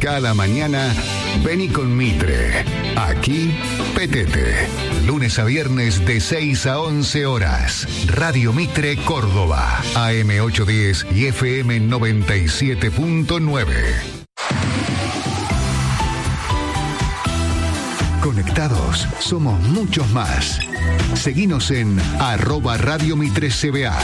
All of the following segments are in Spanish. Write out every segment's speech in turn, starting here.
Cada mañana, vení con Mitre. Aquí, Petete. Lunes a viernes de 6 a 11 horas. Radio Mitre Córdoba. AM 810 y FM 97.9. Conectados, somos muchos más. Seguinos en @Radio Mitre CBA.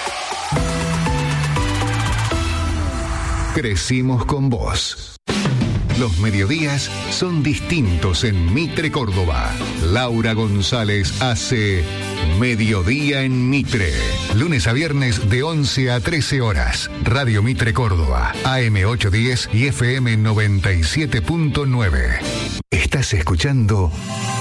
Crecimos con vos. Los mediodías son distintos en Mitre Córdoba. Laura González hace Mediodía en Mitre. Lunes a viernes de 11 a 13 horas. Radio Mitre Córdoba. AM 810 y FM 97.9. Estás escuchando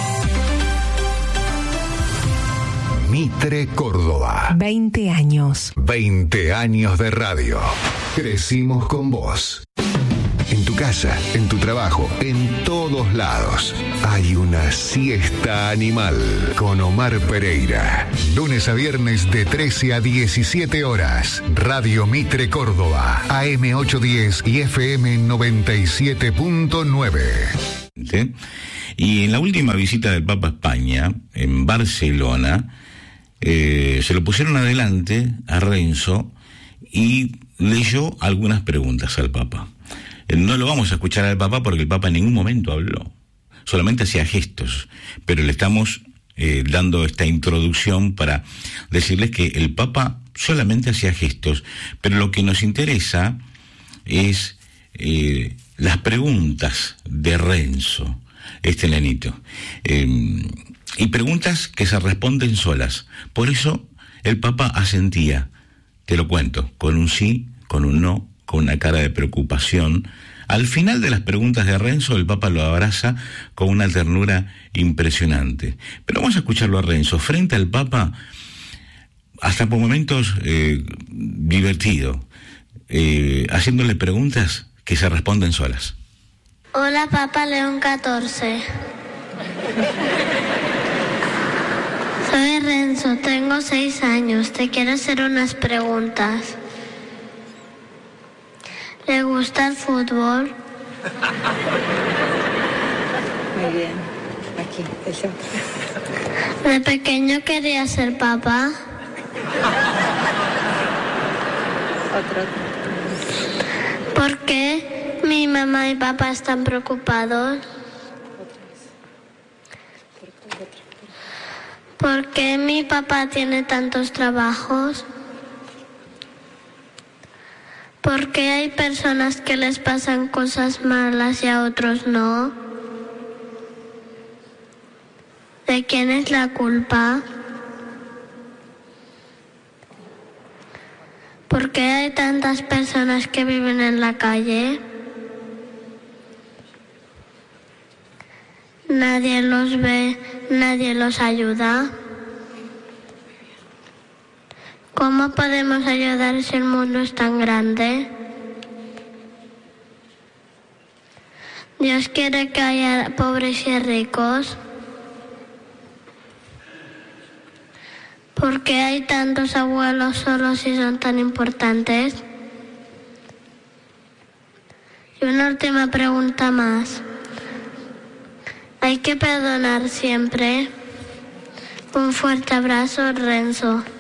Mitre Córdoba. 20 años. 20 años de radio. Crecimos con vos. En tu casa, en tu trabajo, en todos lados. Hay una siesta animal con Omar Pereira. Lunes a viernes de 13 a 17 horas. Radio Mitre Córdoba. AM 810 y FM 97.9. Y en la última visita del Papa a España, en Barcelona, se lo pusieron adelante a Renzo y leyó algunas preguntas al Papa. No lo vamos a escuchar al Papa porque el Papa en ningún momento habló, solamente hacía gestos, pero le estamos dando esta introducción para decirles que el Papa solamente hacía gestos, pero lo que nos interesa es las preguntas de Renzo, este nenito, y preguntas que se responden solas. Por eso el Papa asentía, te lo cuento, con un sí, con un no, con una cara de preocupación. Al final de las preguntas de Renzo, el Papa lo abraza con una ternura impresionante. Pero vamos a escucharlo a Renzo, frente al Papa, hasta por momentos divertido, haciéndole preguntas que se responden solas. Hola, Papa León XIV. Soy Renzo, tengo 6 años. Te quiero hacer unas preguntas. ¿Le gusta el fútbol? Muy bien. Aquí, eso. ¿De pequeño quería ser papá? Otro. ¿Por qué mi mamá y papá están preocupados? ¿Por qué mi papá tiene tantos trabajos? ¿Por qué hay personas que les pasan cosas malas y a otros no? ¿De quién es la culpa? ¿Por qué hay tantas personas que viven en la calle? Nadie los ve, nadie los ayuda. ¿Cómo podemos ayudar si el mundo es tan grande? Dios quiere que haya pobres y ricos. ¿Por qué hay tantos abuelos solos y son tan importantes? Y una última pregunta más. ¿Hay que perdonar siempre? Un fuerte abrazo, Renzo.